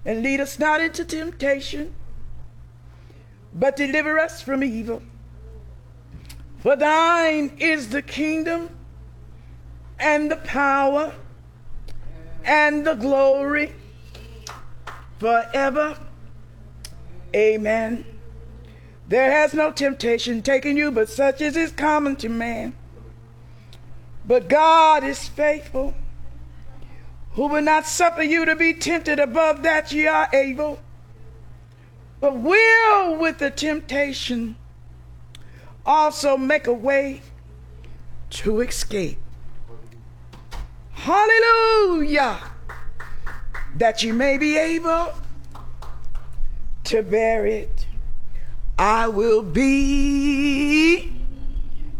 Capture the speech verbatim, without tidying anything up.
And lead us not into temptation, but deliver us from evil. For thine is the kingdom and the power and the glory forever. Amen. There has no temptation taken you, but such as is common to man. But God is faithful, who will not suffer you to be tempted above that ye are able, but will with the temptation also make a way to escape. Hallelujah! That you may be able to bear it. I will be